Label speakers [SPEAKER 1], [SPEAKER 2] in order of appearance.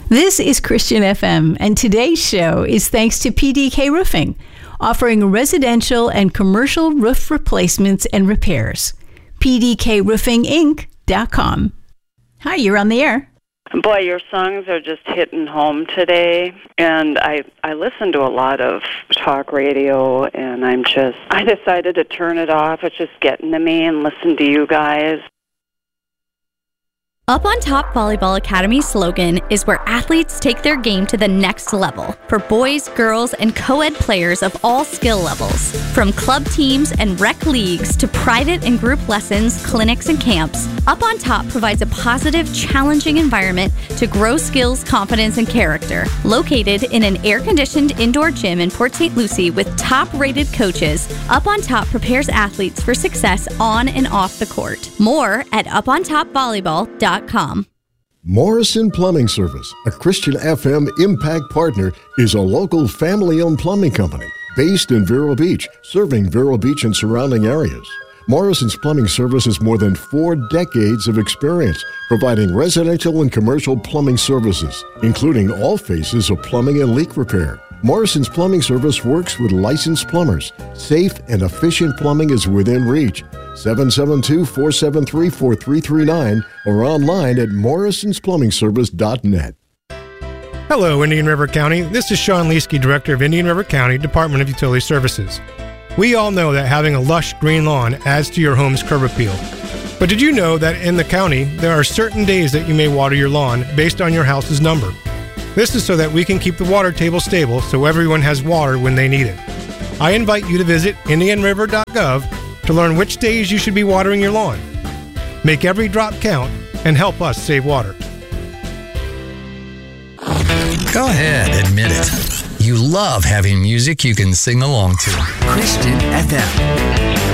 [SPEAKER 1] This is Christian FM, and today's show is thanks to PDK Roofing, offering residential and commercial roof replacements and repairs. PDKRoofingInc.com. Hi, you're on the air.
[SPEAKER 2] Boy, your songs are just hitting home today, and I listen to a lot of talk radio, and I decided to turn it off. It's just getting to me and listen to you guys.
[SPEAKER 3] Up on Top Volleyball Academy's slogan is where athletes take their game to the next level for boys, girls, and co-ed players of all skill levels. From club teams and rec leagues to private and group lessons, clinics, and camps, Up on Top provides a positive, challenging environment to grow skills, confidence, and character. Located in an air-conditioned indoor gym in Port St. Lucie with top-rated coaches, Up on Top prepares athletes for success on and off the court. More at upontopvolleyball.com.
[SPEAKER 4] Morrison Plumbing Service, a Christian FM Impact partner, is a local family-owned plumbing company based in Vero Beach, serving Vero Beach and surrounding areas. Morrison's Plumbing Service has more than 4 decades of experience providing residential and commercial plumbing services, including all phases of plumbing and leak repair. Morrison's Plumbing Service works with licensed plumbers. Safe and efficient plumbing is within reach. 772-473-4339 or online at morrisonsplumbingservice.net.
[SPEAKER 5] Hello, Indian River County. This is Sean Leesky, Director of Indian River County Department of Utility Services. We all know that having a lush green lawn adds to your home's curb appeal. But did you know that in the county, there are certain days that you may water your lawn based on your house's number? This is so that we can keep the water table stable so everyone has water when they need it. I invite you to visit indianriver.gov to learn which days you should be watering your lawn. Make every drop count and help us save water.
[SPEAKER 6] Go ahead, admit it. You love having music you can sing along to. Christian FM.